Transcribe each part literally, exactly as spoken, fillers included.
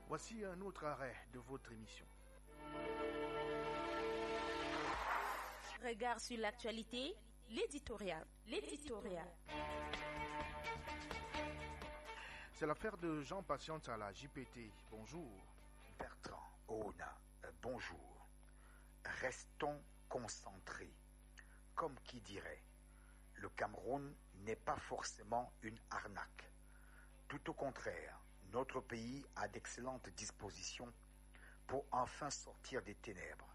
Voici un autre arrêt de votre émission. Regard sur l'actualité, l'éditorial. L'éditorial. C'est l'affaire de Jean Patience à la J P T. Bonjour. Bertrand Oona, euh, bonjour. Restons concentrés. Comme qui dirait, le Cameroun n'est pas forcément une arnaque. Tout au contraire, notre pays a d'excellentes dispositions pour enfin sortir des ténèbres.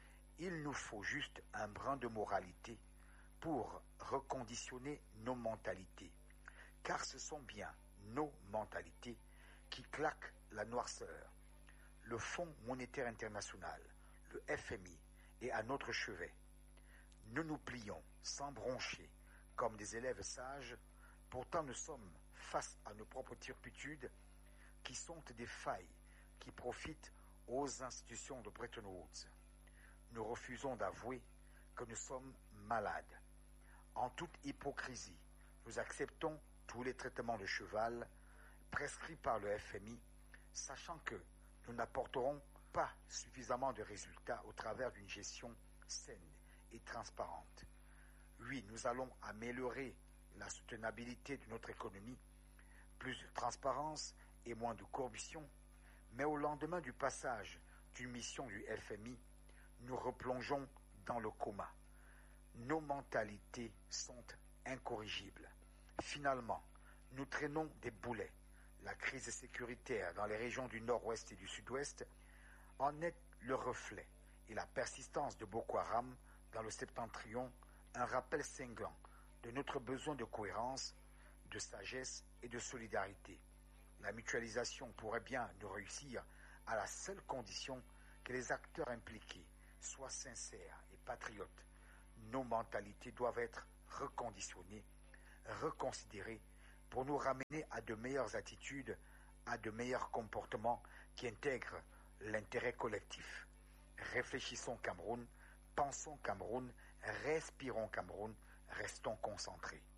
Il nous faut juste un brin de moralité pour reconditionner nos mentalités, car ce sont bien nos mentalités qui claquent la noirceur. Le Fonds monétaire international, le F M I, est à notre chevet. Nous nous plions sans broncher comme des élèves sages, pourtant nous sommes face à nos propres turpitudes qui sont des failles qui profitent aux institutions de Bretton Woods. Nous refusons d'avouer que nous sommes malades. En toute hypocrisie, nous acceptons tous les traitements de cheval prescrits par le F M I, sachant que nous n'apporterons pas suffisamment de résultats au travers d'une gestion saine et transparente. Oui, nous allons améliorer la soutenabilité de notre économie, plus de transparence et moins de corruption, mais au lendemain du passage d'une mission du F M I, nous replongeons dans le coma. Nos mentalités sont incorrigibles. Finalement, nous traînons des boulets. La crise sécuritaire dans les régions du nord-ouest et du sud-ouest en est le reflet, et la persistance de Boko Haram dans le septentrion un rappel cinglant de notre besoin de cohérence, de sagesse et de solidarité. La mutualisation pourrait bien nous réussir à la seule condition que les acteurs impliqués soient sincères et patriotes. Nos mentalités doivent être reconditionnées, reconsidérées pour nous ramener à de meilleures attitudes, à de meilleurs comportements qui intègrent l'intérêt collectif. Réfléchissons Cameroun, pensons Cameroun, respirons Cameroun, restons concentrés.